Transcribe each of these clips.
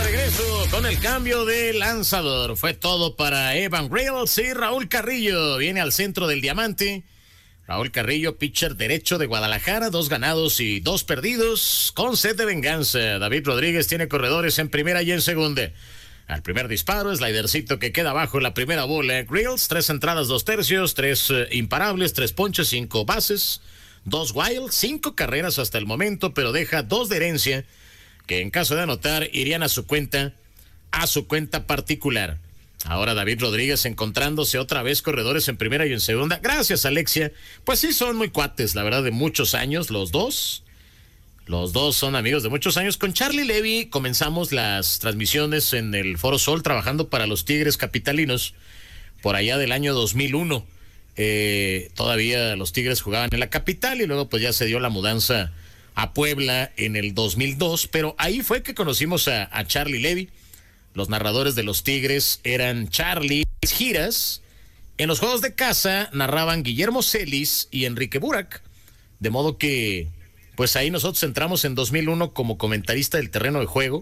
regreso con el cambio de lanzador. Fue todo para Evan Reynolds y Raúl Carrillo. Viene al centro del diamante. Raúl Carrillo, pitcher derecho de Guadalajara, 2 ganados y 2 perdidos, con sed de venganza. David Rodríguez tiene corredores en primera y en segunda. Al primer disparo, slidercito que queda abajo en la primera bola. Grills, 3 entradas, 2 tercios, 3 imparables, 3 ponches, 5 bases, 2 wild, 5 carreras hasta el momento, pero deja 2 de herencia, que en caso de anotar irían a su cuenta particular. Ahora David Rodríguez encontrándose otra vez corredores en primera y en segunda. Gracias, Alexia. Pues sí, son muy cuates, la verdad, de muchos años, los dos. Los dos son amigos de muchos años. Con Charlie Levy comenzamos las transmisiones en el Foro Sol, trabajando para los Tigres capitalinos, por allá del año 2001. Todavía los Tigres jugaban en la capital y luego pues ya se dio la mudanza a Puebla en el 2002, pero ahí fue que conocimos a Charlie Levy. Los narradores de los Tigres eran Charlie Giras. En los juegos de casa narraban Guillermo Celis y Enrique Burak, de modo que pues ahí nosotros entramos en 2001 como comentarista del terreno de juego.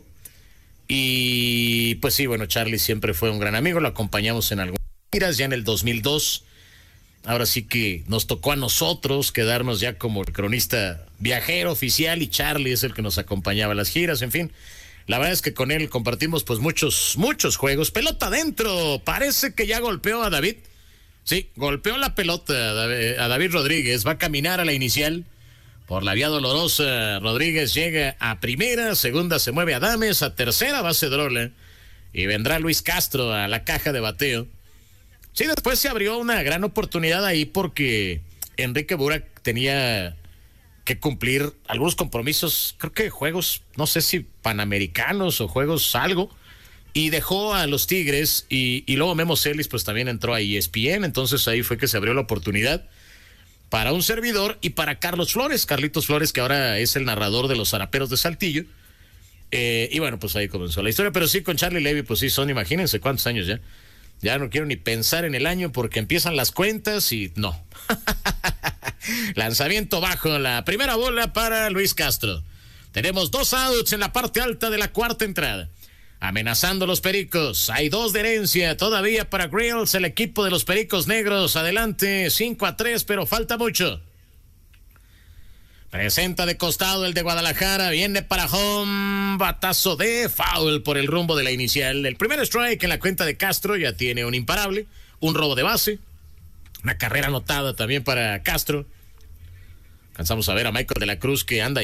Y pues sí, bueno, Charlie siempre fue un gran amigo, lo acompañamos en algunas giras ya en el 2002. Ahora sí que nos tocó a nosotros quedarnos ya como el cronista viajero oficial y Charlie es el que nos acompañaba a las giras, en fin. La verdad es que con él compartimos pues muchos juegos. Pelota adentro, parece que ya golpeó a David. Sí, golpeó la pelota a David Rodríguez, va a caminar a la inicial. Por la vía dolorosa, Rodríguez llega a primera, segunda se mueve a Adames, a tercera base Drola, y vendrá Luis Castro a la caja de bateo. Sí, después se abrió una gran oportunidad ahí porque Enrique Burak tenía que cumplir algunos compromisos, creo que juegos, no sé si panamericanos o juegos algo, y dejó a los Tigres, y luego Memo Celis pues también entró a ESPN, entonces ahí fue que se abrió la oportunidad para un servidor y para Carlitos Flores, que ahora es el narrador de los Zaraperos de Saltillo. Y bueno, pues ahí comenzó la historia, pero sí, con Charlie Levy, pues sí, son, imagínense cuántos años ya. Ya no quiero ni pensar en el año porque empiezan las cuentas y no. Lanzamiento bajo, la primera bola para Luis Castro. Tenemos 2 outs en la parte alta de la cuarta entrada. Amenazando los Pericos, hay 2 de herencia todavía para Grills, el equipo de los Pericos Negros, adelante 5-3, pero falta mucho. Presenta de costado el de Guadalajara, viene para home, batazo de foul por el rumbo de la inicial. El primer strike en la cuenta de Castro, ya tiene un imparable, un robo de base, una carrera anotada también para Castro. Alcanzamos a ver a Michael de la Cruz que anda